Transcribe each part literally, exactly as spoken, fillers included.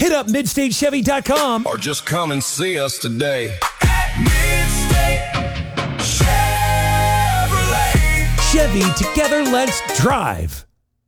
Hit up midstate chevy dot com or just come and see us today. Midstate Chevrolet. Chevy, together let's drive.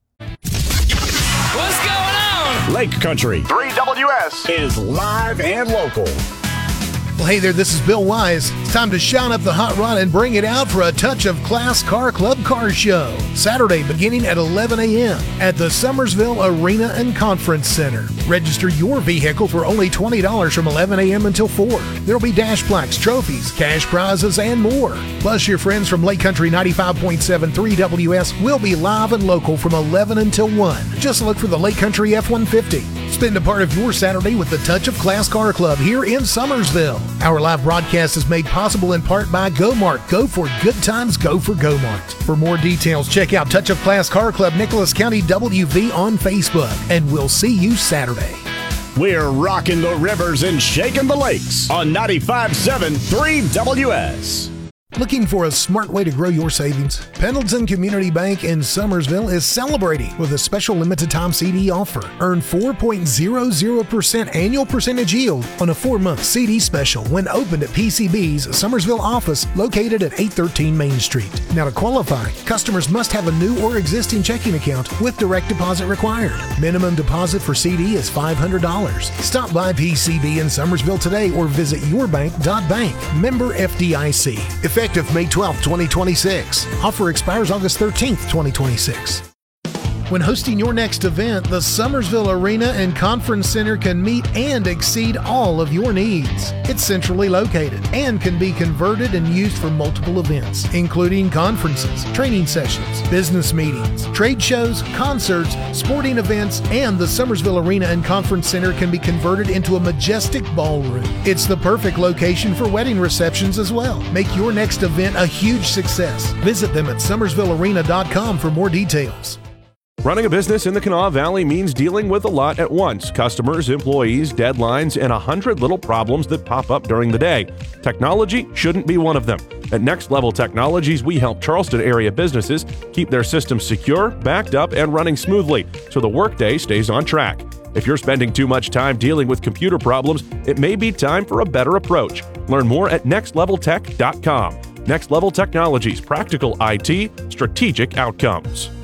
What's going on? Lake Country three W S is live and local. Well, hey there, this is Bill Wise. It's time to shout up the hot rod and bring it out for a Touch of Class Car Club Car Show. Saturday beginning at eleven a.m. at the Summersville Arena and Conference Center. Register your vehicle for only twenty dollars from eleven a.m. until four. There'll be dash plaques, trophies, cash prizes, and more. Plus, your friends from Lake Country ninety-five point seven three W S will be live and local from eleven until one. Just look for the Lake Country F one fifty. Spend a part of your Saturday with the Touch of Class Car Club here in Summersville. Our live broadcast is made possible in part by GoMart. Go for good times, go for GoMart. For more details, check out Touch of Class Car Club Nicholas County W V on Facebook, and we'll see you Saturday. We're rocking the rivers and shaking the lakes on ninety-five point seven three W S. Looking for a smart way to grow your savings? Pendleton Community Bank in Summersville is celebrating with a special limited time C D offer. Earn four point zero zero percent annual percentage yield on a four-month C D special when opened at P C B's Summersville office located at eight thirteen Main Street. Now to qualify, customers must have a new or existing checking account with direct deposit required. Minimum deposit for C D is five hundred dollars. Stop by P C B in Summersville today or visit yourbank dot bank. Member F D I C. Effective May twelfth, twenty twenty-six. Offer expires August thirteenth, twenty twenty-six. When hosting your next event, the Summersville Arena and Conference Center can meet and exceed all of your needs. It's centrally located and can be converted and used for multiple events, including conferences, training sessions, business meetings, trade shows, concerts, sporting events, and the Summersville Arena and Conference Center can be converted into a majestic ballroom. It's the perfect location for wedding receptions as well. Make your next event a huge success. Visit them at summersville arena dot com for more details. Running a business in the Kanawha Valley means dealing with a lot at once. Customers, employees, deadlines, and a hundred little problems that pop up during the day. Technology shouldn't be one of them. At Next Level Technologies, we help Charleston area businesses keep their systems secure, backed up, and running smoothly so the workday stays on track. If you're spending too much time dealing with computer problems, it may be time for a better approach. Learn more at next level tech dot com. Next Level Technologies, practical I T, strategic outcomes.